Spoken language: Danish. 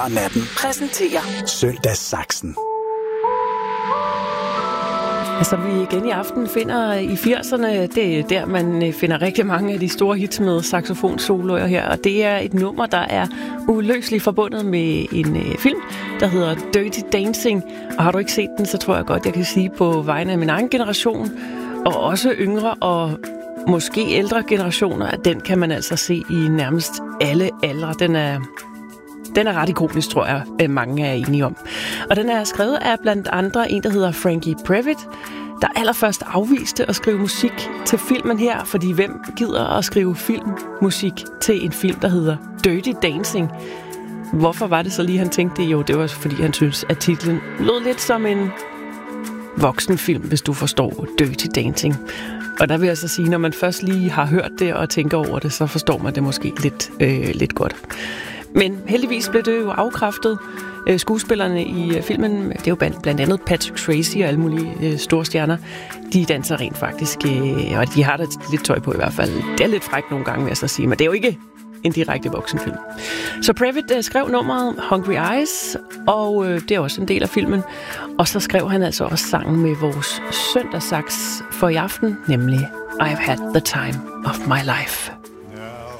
og natten præsenterer Søndagssaksen. Altså, vi igen i aften finder i 80'erne, det er der, man finder rigtig mange af de store hits med saxofonsoloer her, og det er et nummer, der er uløseligt forbundet med en film, der hedder Dirty Dancing, og har du ikke set den, så tror jeg godt, jeg kan sige på vegne af min egen generation, og også yngre og måske ældre generationer, at den kan man altså se i nærmest alle aldre. Den er ret ikonisk, tror jeg, mange er enige om. Og den er skrevet af blandt andre en, der hedder Frankie Previtt, der allerførst afviste at skrive musik til filmen her, fordi hvem gider at skrive filmmusik til en film, der hedder Dirty Dancing? Hvorfor var det så lige, han tænkte det? Jo, det var fordi, han synes, at titlen lød lidt som en voksenfilm, hvis du forstår Dirty Dancing. Og der vil jeg så sige, når man først lige har hørt det og tænker over det, så forstår man det måske lidt godt. Men heldigvis blev det jo afkræftet. Skuespillerne i filmen, det er jo blandt andet Patrick Swayze og alle mulige store stjerner, de danser rent faktisk, og de har da lidt tøj på i hvert fald. Det er lidt frækt nogle gange, vil jeg så sige, men det er jo ikke en direkte voksenfilm. Så Previtt skrev nummeret Hungry Eyes, og det er også en del af filmen. Og så skrev han altså også sangen med vores søndagssaks for i aften, nemlig I've Had the Time of My Life.